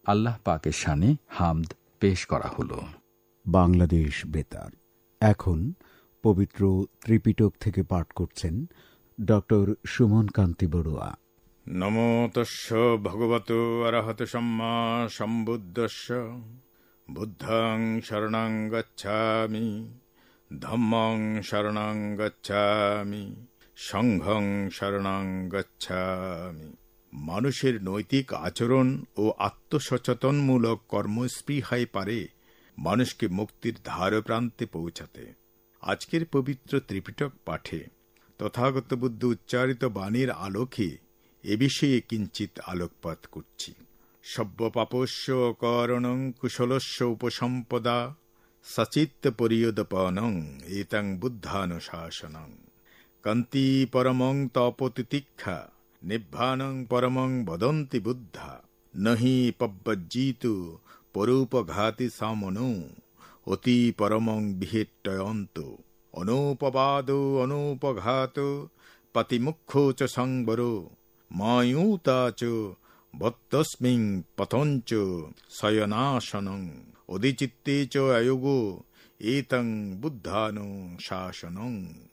আল্লাহ পাকের শানে হামদ পেশ করা হলো। বাংলাদেশ বেতার এখন পবিত্র ত্রিপিটক থেকে পাঠ করছেন ডক্টর সুমন কান্তি বড়ুয়া। নমো তস্য ভগবতো অরহত সম্মা সম্বুদ্ধস্য। বুদ্ধং শরণং গচ্ছামি, ধম্মং শরণং গচ্ছামি, সংঘং শরণং গচ্ছামি। মানুষের নৈতিক আচরণ ও আত্মসচেতনমূলক কর্মস্পৃহাই পারে মানুষকে মুক্তির ধারপ্রান্তে পৌঁছাতে। আজকের পবিত্র ত্রিপিটক পাঠে তথাগত বুদ্ধ উচ্চারিত বাণীর আলোকে এ বিষয়ে কিঞ্চিত আলোকপাত করছি। সব্য পাপস্য করণং কুশলস্য উপসম্পদা সচিত্ত পরিয়োদপনং এতং বুদ্ধানুশাসনং। কান্তি পরমং তপতিতিক্ষা নিব্বানং পরমং বদন্তি বুদ্ধা। নহি পব্বজ্জিতু পরোপঘাতি সামনো অতি পরমং বিহেট্টয়ন্ত। অনুপবাদ অনুপঘাত পতিমুখ্যো চ সংবরো মায়ূতা চ বত্তস্মিং পতঞ্চ শয়নাশনং। অধিচিত্তে চ অয়োগো এতং বুদ্ধানুশাসনং।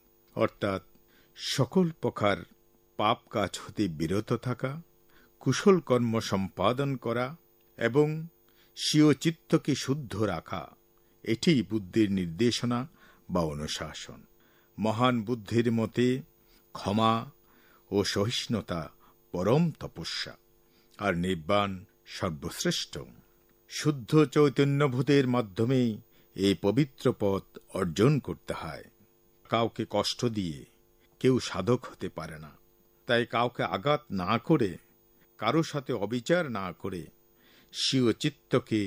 অর্থাৎ সকল প্রকার পাপ কাজ হতে বিরত থাকা, কুশল কর্ম সম্পাদন করা এবং স্বীয় চিত্তকে শুদ্ধ রাখা, এটি বুদ্ধের নির্দেশনা বা অনুশাসন। মহান বুদ্ধের মতে ক্ষমা ও সহিষ্ণুতা পরম তপস্যা, আর নির্বাণ সর্বশ্রেষ্ঠ। শুদ্ধ চৈতন্যভূতের মাধ্যমেই এই পবিত্র পথ অর্জন করতে হয়। কাউকে কষ্ট দিয়ে কেউ সাধক হতে পারে না। তাই কাউকে আঘাত না করে, কারো সাথে অবিচার না করে স্বীয় চিত্তকে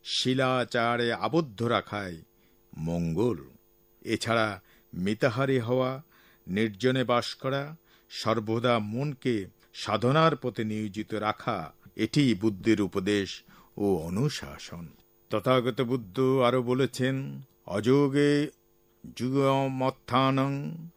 শিলাচারে আবদ্ধ রাখায় মঙ্গল। এছাড়া মিতাহারী হওয়া, নির্জনে বাস করা, সর্বদা মনকে সাধনার পথে নিয়োজিত রাখা, এটি বুদ্ধের উপদেশ ও অনুশাসন। তথাগত বুদ্ধ আরো বলেছেন, অযোগে যুগমত্থানং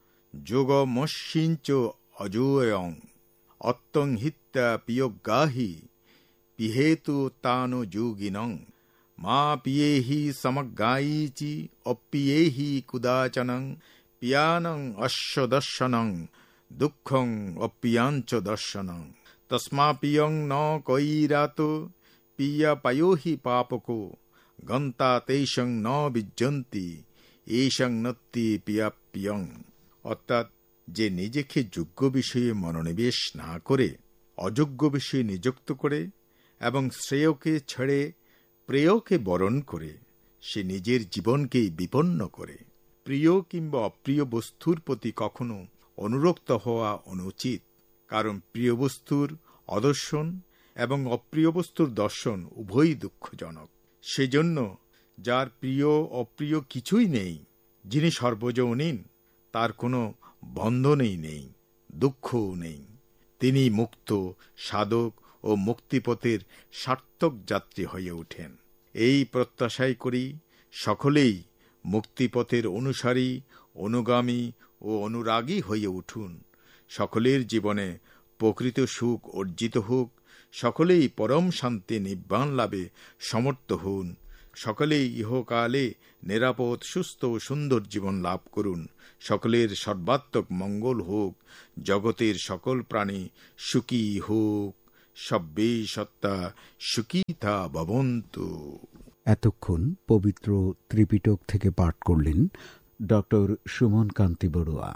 যোগমস্যিঞ্চ অজোয়ং অত্তং হিত্যা পিয়োগাহি পিহেতু তানো যোগিনং। মা পিয়েহি সমগায়ীচি অপিয়েহি কুদাচনং পিয়ানং অশ্ব দর্শনং দুঃখং অপিয়াঞ্চ দর্শনং। তস্মা পিয়ং ন কৈরাত পিয়া পায়োহি পাপকো গন্তা তেষং ন বিজ্জন্তি এষং নত্তি পিয়াপ্যং। অর্থাৎ যে নিজেকে যোগ্য বিষয়ে মনোনিবেশ না করে অযোগ্য বিষয়ে নিযুক্ত করে এবং শ্রেয়কে ছেড়ে প্রেয়কে বরণ করে সে নিজের জীবনকেই বিপন্ন করে। প্রিয় কিংবা অপ্রিয় বস্তুর প্রতি কখনো অনুরক্ত হওয়া অনুচিত, কারণ প্রিয় বস্তুর অদর্শন এবং অপ্রিয় বস্তুর দর্শন উভয়ই দুঃখজনক। সেজন্য যার প্রিয় অপ্রিয় কিছুই নেই, যিনি সর্বজনীন, তার কোনো বন্ধনই নেই, দুঃখও নেই, তিনি মুক্ত, সাধক ও মুক্তিপথের সার্থক যাত্রী হয়ে ওঠেন। এই প্রত্যাশাই করি সকলেই মুক্তিপথের অনুসারী, অনুগামী ও অনুরাগী হয়ে উঠুন। সকলের জীবনে প্রকৃত সুখ অর্জিত হোক, সকলেই পরম শান্তি নির্বাণ লাভে সমর্থ হন, সকলেই ইহকালে নিরাপদ, সুস্থ ও সুন্দর জীবন লাভ করুন। সকলের সর্বাত্মক মঙ্গল হোক, জগতের সকল প্রাণী সুখী হোক, সব্যে সত্তা সুখিতা ভবন্তু। এতক্ষণ পবিত্র ত্রিপিটক থেকে পাঠ করলেন ডক্টর সুমন কান্তি বড়ুয়া।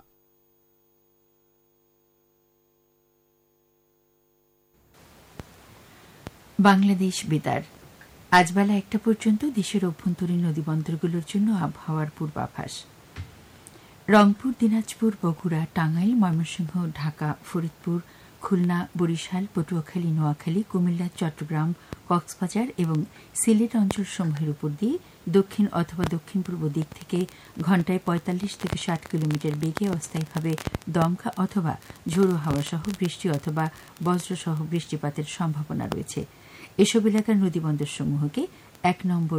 বাংলাদেশ বেতার আজ বেলা 1টা পর্যন্ত দেশের অভ্যন্তরীণ নদীবন্দরগুলোর জন্য আবহাওয়ার পূর্বাভাস। রংপুর, দিনাজপুর, বগুড়া, টাঙ্গাইল, ময়মনসিংহ, ঢাকা, ফরিদপুর, খুলনা, বরিশাল, পটুয়াখালী, নোয়াখালী, কুমিল্লা, চট্টগ্রাম, কক্সবাজার এবং সিলেট অঞ্চলসমূহের উপর দিয়ে দক্ষিণ অথবা দক্ষিণ পূর্ব দিক থেকে ঘণ্টায় 45 থেকে 60 কিলোমিটার বেগে অস্থায়ীভাবে দমকা অথবা ঝোড়ো হাওয়া সহ বৃষ্টি অথবা বজ্রসহ বৃষ্টিপাতের সম্ভাবনা রয়েছে। এসব এলাকার নদীবন্দরসমূহকে 1 নম্বর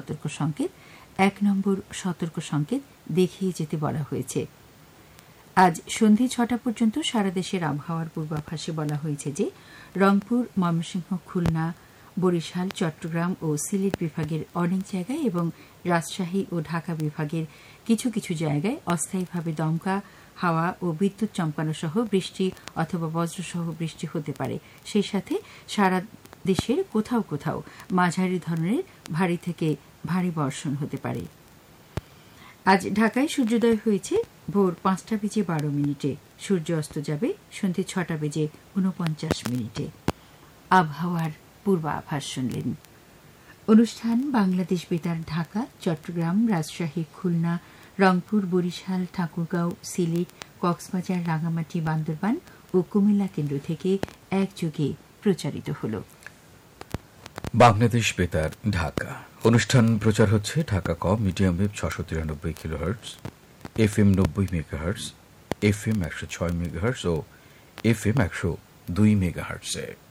সতর্ক সংকেত দেখিয়ে যেতে বলা হয়েছে। আজ সন্ধে 6টা পর্যন্ত সারা দেশের আবহাওয়ার পূর্বাভাসে বলা হয়েছে যে রংপুর, ময়মনসিংহ, খুলনা বরিশাল, চট্টগ্রাম ও সিলেট বিভাগের অনেক জায়গায় এবং রাজশাহী ও ঢাকা বিভাগের কিছু কিছু জায়গায় অস্থায়ীভাবে দমকা হাওয়া ও বিদ্যুৎ চমকানো সহ বৃষ্টি অথবা বজ্রসহ বৃষ্টি হতে পারে। সেই সাথে সারা দেশের কোথাও কোথাও মাঝারি ধরনের ভারী থেকে ভারী বর্ষণ হতে পারে। আজ ঢাকায় সূর্যোদয় হয়েছে ভোর 5:12। সূর্য অস্ত যাবে সন্ধ্যে 6:49। আবহাওয়ার পূর্বাভাস শুনলেন। অনুষ্ঠান বাংলাদেশ বেতার ঢাকা, চট্টগ্রাম, রাজশাহী, খুলনা, রংপুর, বরিশাল, ঠাকুরগাঁও, সিলেট, কক্সবাজার, রাঙামাটি, বান্দরবান ও কুমিল্লা কেন্দ্র থেকে একযোগে প্রচারিত হল। বাংলাদেশ বেতার ঢাকা অনুষ্ঠান প্রচার হচ্ছে ঢাকা কম medium wave 693 kilohertz, FM 90 megahertz, FM 106 megahertz ও FM 102 মেগাহার্টজে।